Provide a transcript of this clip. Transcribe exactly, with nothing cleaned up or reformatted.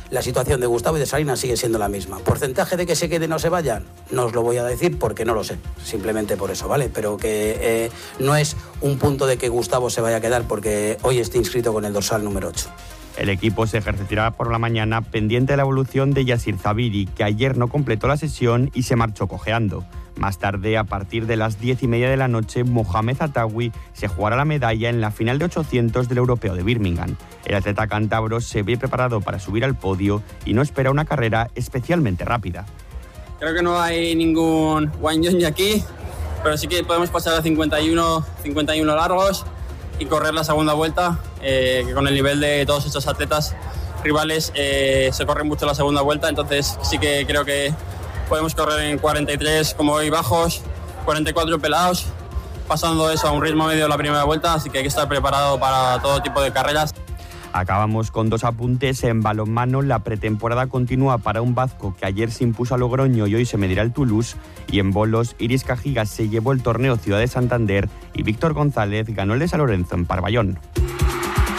la situación de Gustavo y de Salinas sigue siendo la misma. ¿Porcentaje de que se queden o se vayan? No os lo voy a decir porque no lo sé, simplemente por eso, ¿vale? Pero que eh, no es un punto de que Gustavo se vaya a quedar porque hoy esté inscrito con el dorsal número ocho. El equipo se ejercitará por la mañana pendiente de la evolución de Yassir Zabiri, que ayer no completó la sesión y se marchó cojeando. Más tarde, a partir de las diez y media de la noche, Mohamed Atawi se jugará la medalla en la final de ochocientos del Europeo de Birmingham. El atleta cántabro se ve preparado para subir al podio y no espera una carrera especialmente rápida. Creo que no hay ningún Wanyonyi aquí, pero sí que podemos pasar a cincuenta y uno largos y correr la segunda vuelta, eh, que con el nivel de todos estos atletas rivales eh, se corre mucho la segunda vuelta, entonces sí que creo que podemos correr en cuarenta y tres como hoy bajos, cuarenta y cuatro pelados, pasando eso a un ritmo medio la primera vuelta, así que hay que estar preparado para todo tipo de carreras. Acabamos con dos apuntes. En balonmano, la pretemporada continúa para un vasco que ayer se impuso a Logroño y hoy se medirá el Toulouse. Y en bolos, Iris Cajigas se llevó el torneo Ciudad de Santander y Víctor González ganó el de San Lorenzo en Parvallón.